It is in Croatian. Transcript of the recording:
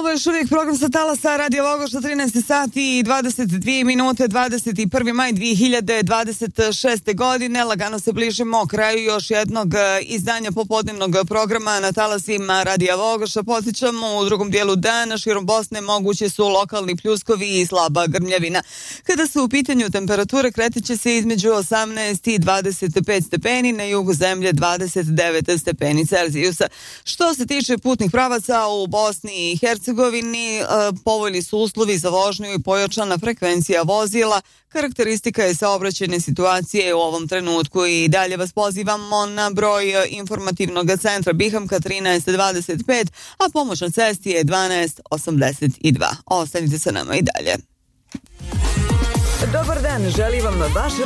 Ovo je još uvijek program sa talasa Radio Vogošta, 13 sati i 22 minute, 21. maj 2026. godine. Lagano se bližimo kraju još jednog izdanja popodnevnog programa na talasima Radio Vogošta. Podsjećamo, u drugom dijelu dana širom Bosne mogući su lokalni pljuskovi i slaba grmljavina. Kada su u pitanju temperature, kreteće se između 18 i 25 stepeni, na jugu zemlje 29 stepeni Celzijusa. Što se tiče putnih pravaca u Bosni i Hercegovini, povoljni su uslovi za vožnju i pojačana frekvencija vozila. Karakteristika je saobraćajne situacije u ovom trenutku i dalje vas pozivamo na broj informativnog centra Bihamka 1325, a pomoć na cesti je 1282. Ostanite sa nama i dalje. Dobar dan, želi vam vaš